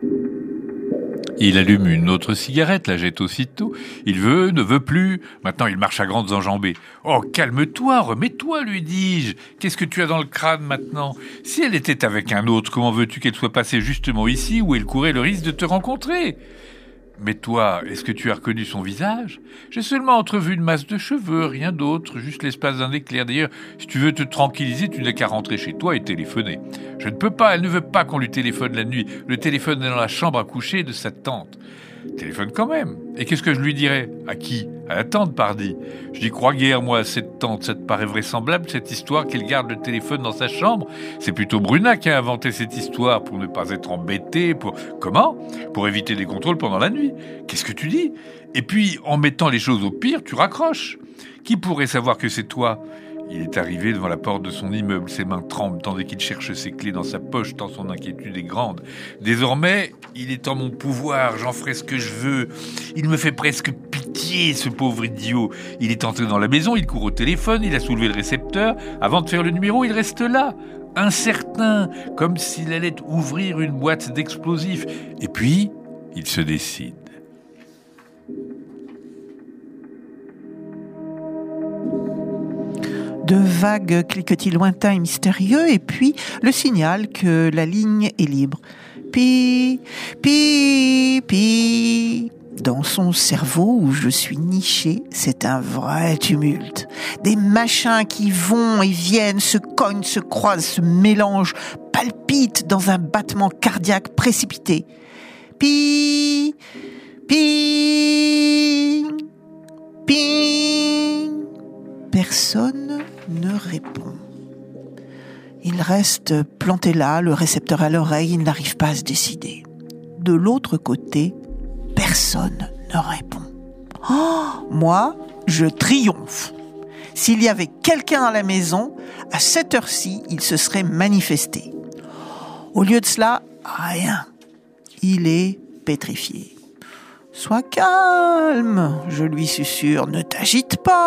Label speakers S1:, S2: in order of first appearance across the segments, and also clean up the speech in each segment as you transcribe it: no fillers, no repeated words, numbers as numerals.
S1: Il allume une autre cigarette, la jette aussitôt. Il veut, ne veut plus. Maintenant, il marche à grandes enjambées. « Oh, calme-toi, remets-toi, lui dis-je. Qu'est-ce que tu as dans le crâne maintenant ? Si elle était avec un autre, comment veux-tu qu'elle soit passée justement ici où elle courait le risque de te rencontrer ? Mais toi, est-ce que tu as reconnu son visage ? J'ai seulement entrevu une masse de cheveux, rien d'autre, juste l'espace d'un éclair. D'ailleurs, si tu veux te tranquilliser, tu n'as qu'à rentrer chez toi et téléphoner. Je ne peux pas, elle ne veut pas qu'on lui téléphone la nuit. Le téléphone est dans la chambre à coucher de sa tante. Téléphone quand même. Et qu'est-ce que je lui dirais ? À qui ? À la tante, pardi. Je n'y crois guère, moi, à cette tante. Ça te paraît vraisemblable, cette histoire qu'elle garde le téléphone dans sa chambre ? C'est plutôt Bruna qui a inventé cette histoire pour ne pas être embêtée, pour... Comment ? Pour éviter des contrôles pendant la nuit. Qu'est-ce que tu dis ? Et puis, en mettant les choses au pire, tu raccroches. Qui pourrait savoir que c'est toi ? Il est arrivé devant la porte de son immeuble. Ses mains tremblent tandis qu'il cherche ses clés dans sa poche, tant son inquiétude est grande. Désormais, il est en mon pouvoir, j'en ferai ce que je veux. Il me fait presque pitié, ce pauvre idiot. Il est entré dans la maison, il court au téléphone, il a soulevé le récepteur. Avant de faire le numéro, il reste là, incertain, comme s'il allait ouvrir une boîte d'explosifs. Et puis, il se décide.
S2: De vagues cliquetis lointains et mystérieux, et puis le signal que la ligne est libre. Pi, pi, pi. Dans son cerveau où je suis nichée, c'est un vrai tumulte. Des machins qui vont et viennent, se cognent, se croisent, se mélangent, palpitent dans un battement cardiaque précipité. Pi, pi, pi. Personne ne répond. Il reste planté là, le récepteur à l'oreille, il n'arrive pas à se décider. De l'autre côté, personne ne répond. Oh, moi, je triomphe. S'il y avait quelqu'un à la maison, à cette heure-ci, il se serait manifesté. Au lieu de cela, rien. Il est pétrifié. « Sois calme », je lui susurre, « ne t'agite pas ».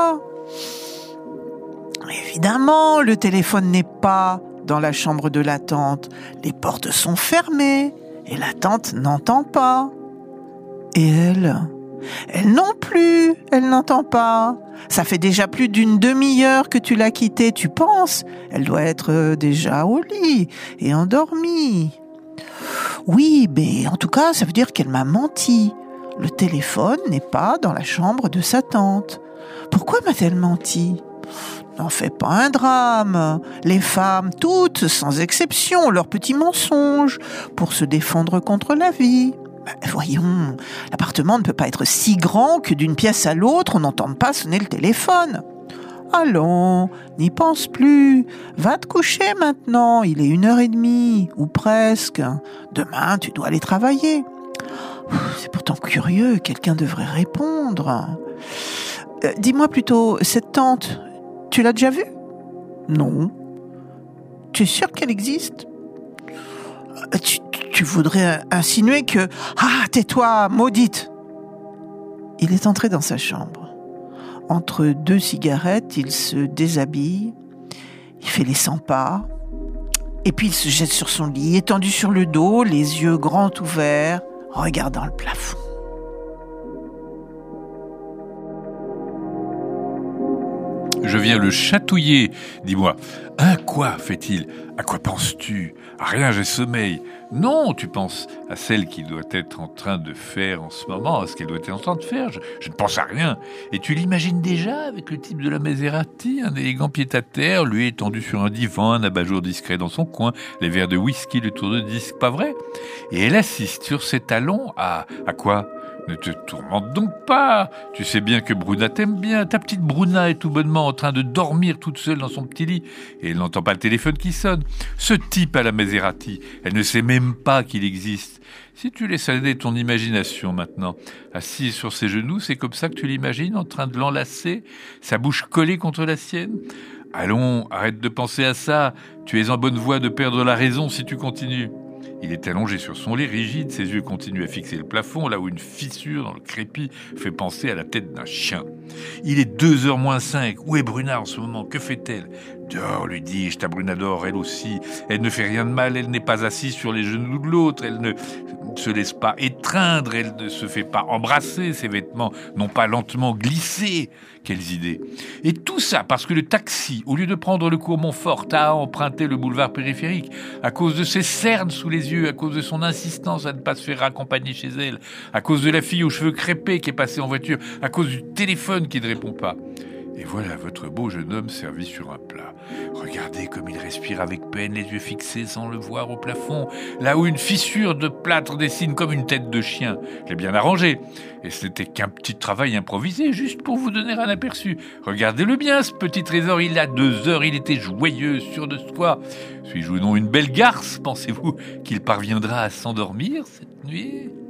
S2: Évidemment, le téléphone n'est pas dans la chambre de la tante. Les portes sont fermées et la tante n'entend pas. Et elle non plus, elle n'entend pas. Ça fait déjà plus d'une demi-heure que tu l'as quittée, tu penses ? Elle doit être déjà au lit et endormie. Oui, mais en tout cas, ça veut dire qu'elle m'a menti. Le téléphone n'est pas dans la chambre de sa tante. Pourquoi m'a-t-elle menti ? N'en fais pas un drame. Les femmes, toutes, sans exception, ont leurs petits mensonges pour se défendre contre la vie. Voyons, l'appartement ne peut pas être si grand que d'une pièce à l'autre, on n'entende pas sonner le téléphone. Allons, n'y pense plus. Va te coucher maintenant, il est 1h30, ou presque. Demain, tu dois aller travailler. C'est pourtant curieux, quelqu'un devrait répondre. Dis-moi plutôt, cette tante, tu l'as déjà vue ? Non. Tu es sûr qu'elle existe ? Tu voudrais insinuer que... Ah, tais-toi, maudite ! Il est entré dans sa chambre. Entre 2 cigarettes, il se déshabille, il fait les 100 pas, et puis il se jette sur son lit, étendu sur le dos, les yeux grands ouverts, regardant le plafond.
S1: Je viens le chatouiller. Dis-moi, à quoi fait-il ? À quoi penses-tu ? À rien, j'ai sommeil. Non, tu penses à celle qu'il doit être en train de faire en ce moment, à ce qu'elle doit être en train de faire. Je ne pense à rien. Et tu l'imagines déjà avec le type de la Maserati, un élégant pied-à-terre, lui étendu sur un divan, un abat-jour discret dans son coin, les verres de whisky, le tour de disque, pas vrai ? Et elle assiste sur ses talons à quoi ? Ne te tourmente donc pas. Tu sais bien que Bruna t'aime bien. Ta petite Bruna est tout bonnement en train de dormir toute seule dans son petit lit et elle n'entend pas le téléphone qui sonne. Ce type à la Maserati, elle ne sait même pas qu'il existe. Si tu laisses aller ton imagination maintenant, assise sur ses genoux, c'est comme ça que tu l'imagines en train de l'enlacer, sa bouche collée contre la sienne ? Allons, arrête de penser à ça. Tu es en bonne voie de perdre la raison si tu continues. Il est allongé sur son lit rigide, ses yeux continuent à fixer le plafond, là où une fissure dans le crépi fait penser à la tête d'un chien. Il est 2h moins 5. Où est Bruna en ce moment? Que fait-elle? Dors, lui dis-je, ta Bruna dort, elle aussi. Elle ne fait rien de mal, elle n'est pas assise sur les genoux de l'autre, elle ne se laisse pas étreindre, elle ne se fait pas embrasser, ses vêtements n'ont pas lentement glissé. Quelles idées! Et tout ça parce que le taxi, au lieu de prendre le cours Montfort, a emprunté le boulevard périphérique, à cause de ses cernes sous les yeux, à cause de son insistance à ne pas se faire accompagner chez elle, à cause de la fille aux cheveux crêpés qui est passée en voiture, à cause du téléphone qui ne répond pas. Et voilà votre beau jeune homme servi sur un plat. Regardez comme il respire avec peine, les yeux fixés sans le voir au plafond, là où une fissure de plâtre dessine comme une tête de chien. Je l'ai bien arrangé. Et ce n'était qu'un petit travail improvisé, juste pour vous donner un aperçu. Regardez-le bien, ce petit trésor, il a 2 heures, il était joyeux, sûr de soi. Suis-je ou non une belle garce? Pensez-vous qu'il parviendra à s'endormir cette nuit?